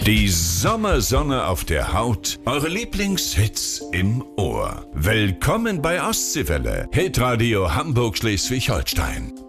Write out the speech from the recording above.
Die Sommersonne auf der Haut, eure Lieblingshits im Ohr. Willkommen bei Ostseewelle, Hitradio Hamburg-Schleswig-Holstein.